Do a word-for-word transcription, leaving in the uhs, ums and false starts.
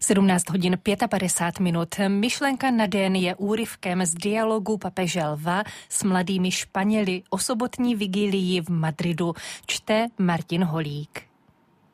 sedmnáct hodin padesát pět minut. Myšlenka na den je úryvkem z dialogu papeže Lva s mladými Španěli o sobotní vigílii v Madridu. Čte Martin Holík.